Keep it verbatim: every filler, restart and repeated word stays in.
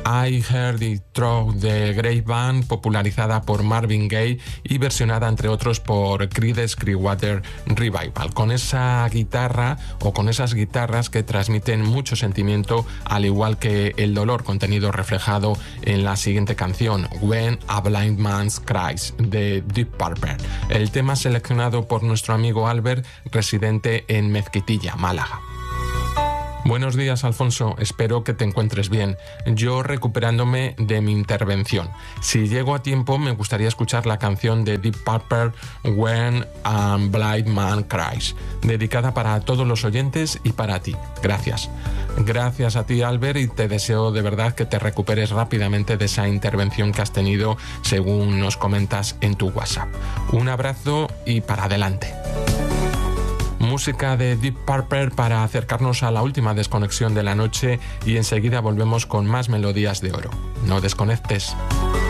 I Heard It Through the Grapevine, popularizada por Marvin Gaye y versionada entre otros por Creedence Clearwater Revival, con esa guitarra o con esas guitarras que transmiten mucho sentimiento, al igual que el dolor contenido reflejado en la siguiente canción, When a Blind Man Cries, de Deep Purple, el tema seleccionado por nuestro amigo Albert, residente en Mezquitilla, Málaga. Buenos días, Alfonso, espero que te encuentres bien. Yo recuperándome de mi intervención. Si llego a tiempo, me gustaría escuchar la canción de Deep Purple, When a Blind Man Cries, dedicada para todos los oyentes y para ti. Gracias. Gracias a ti, Albert, y te deseo de verdad que te recuperes rápidamente de esa intervención que has tenido, según nos comentas en tu WhatsApp. Un abrazo y para adelante. Música de Deep Purple para acercarnos a la última desconexión de la noche y enseguida volvemos con más melodías de oro. No desconectes.